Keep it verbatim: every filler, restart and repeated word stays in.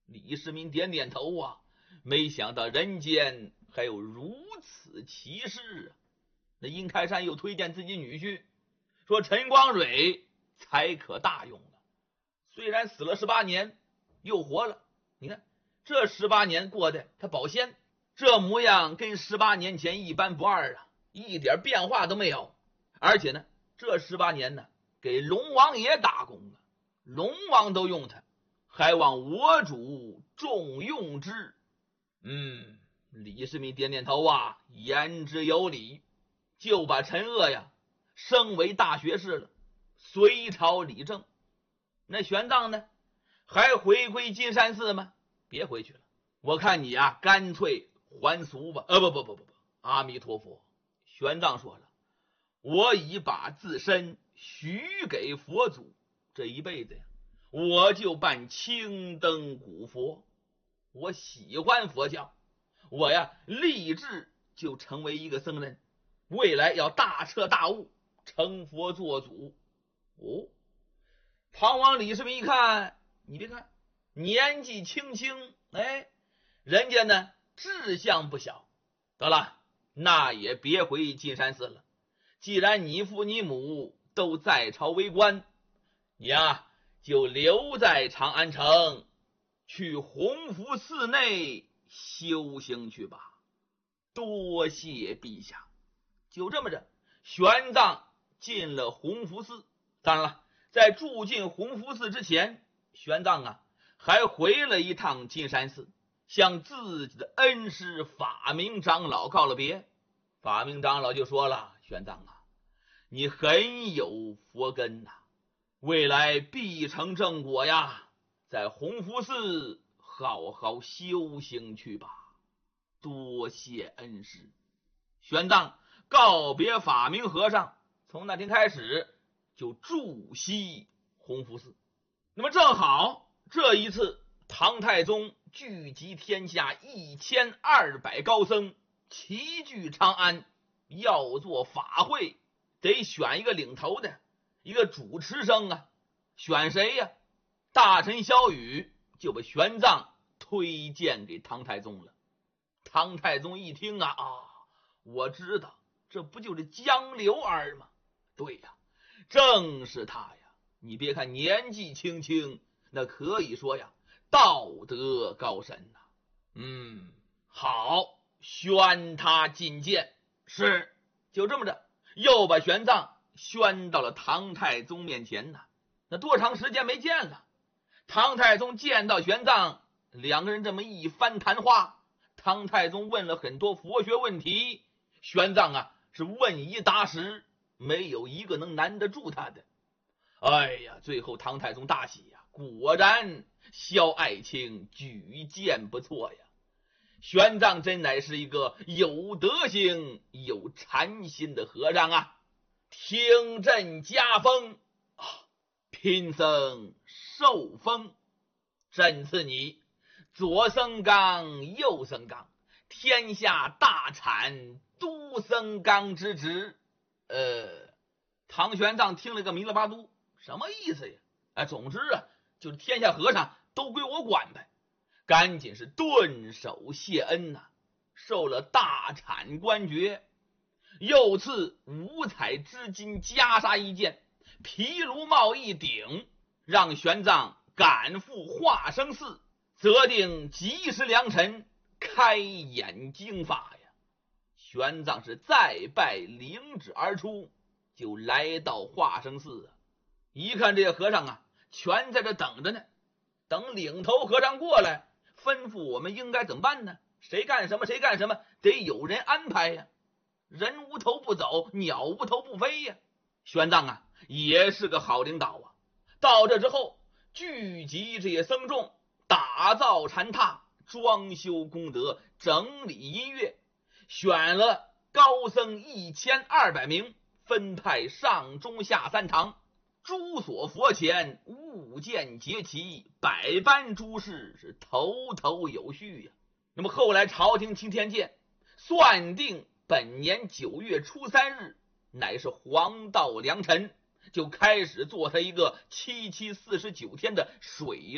李世民点点头啊，没想到人间还有如此奇事啊。那殷开山又推荐自己女婿，说陈光蕊才可大用了，虽然死了十八年，又活了。你看这十八年过的他保鲜，这模样跟十八年前一般不二啊，一点变化都没有。而且呢，这十八年呢，给龙王爷打工了，龙王都用他，还望我主重用之。嗯，李世民点点头啊，言之有理，就把陈鄂呀升为大学士了，隋朝理政。那玄奘呢，还回归金山寺吗？别回去了，我看你啊，干脆还俗吧。呃，不不不不不，阿弥陀佛。玄奘说了，我已把自身许给佛祖，这一辈子呀，我就办青灯古佛。我喜欢佛教，我呀立志就成为一个僧人，未来要大彻大悟，成佛做祖。哦，唐王李世民一看，你别看年纪轻轻，哎，人家呢志向不小。得了，那也别回金山寺了，既然你父你母都在朝为官，你呀就留在长安城，去弘福寺内修行去吧。多谢陛下。就这么着，玄奘进了弘福寺。当然了，在住进弘福寺之前，玄奘啊还回了一趟金山寺，向自己的恩师法明长老告了别。法明长老就说了，玄奘啊，你很有佛根呐、啊，未来必成正果呀，在弘福寺好好修行去吧。多谢恩师。玄奘告别法明和尚，从那天开始就驻西弘福寺。那么正好这一次唐太宗聚集天下一千二百高僧，齐聚长安，要做法会，得选一个领头的，一个主持生啊。选谁呀？大臣萧雨就把玄奘推荐给唐太宗了。唐太宗一听啊，啊，我知道，这不就是江流儿吗？对呀，正是他呀。你别看年纪轻轻，那可以说呀，道德高深呐、啊。嗯，好，宣他觐见。是，就这么着，又把玄奘宣到了唐太宗面前呐。那多长时间没见了？唐太宗见到玄奘，两个人这么一番谈话，唐太宗问了很多佛学问题，玄奘啊是问一答十，没有一个能难得住他的。哎呀，最后唐太宗大喜呀，果然萧爱卿举荐不错呀，玄奘真乃是一个有德行有禅心的和尚啊。听朕加封啊，贫僧受封，朕赐你左僧纲右僧纲，天下大产都僧纲之职。呃，唐玄奘听了个迷了巴嘟，什么意思呀？哎，总之啊，就是天下和尚都归我管呗。赶紧是顿首谢恩呐、啊，受了大产官爵，又赐五彩织金袈裟一件，毗卢帽一顶，让玄奘赶赴化生寺，择定及时良辰，开演经法呀。玄奘是再拜领旨而出，就来到化生寺啊。一看这些和尚啊，全在这等着呢，等领头和尚过来吩咐我们应该怎么办呢？谁干什么谁干什么，得有人安排呀。人无头不走，鸟无头不飞呀。玄奘啊也是个好领导啊。到这之后，聚集这些僧众，打造禅榻，装修功德，整理音乐，选了高僧一千二百名，分派上中下三堂，诸所佛前物件结齐，百般诸事是头头有序呀、啊。那么后来朝廷钦天监算定本年九月初三日乃是黄道良辰，就开始做他一个七七四十九天的水